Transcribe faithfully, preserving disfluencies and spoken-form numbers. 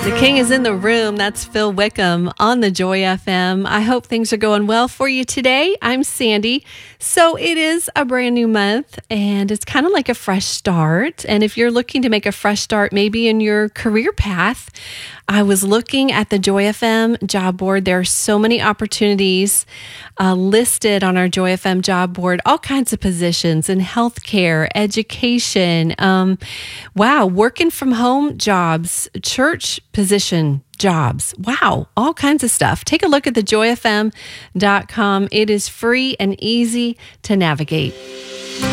The King is in the room. That's Phil Wickham on the Joy F M. I hope things are going well for you today. I'm Sandy. So it is a brand new month and it's kind of like a fresh start. And if you're looking to make a fresh start, maybe in your career path, I was looking at the Joy F M job board. There are so many opportunities uh, listed on our Joy F M job board, all kinds of positions in healthcare, education, um, wow, working from home jobs, church position jobs. Wow, all kinds of stuff. Take a look at the joy f m dot com. It is free and easy to navigate.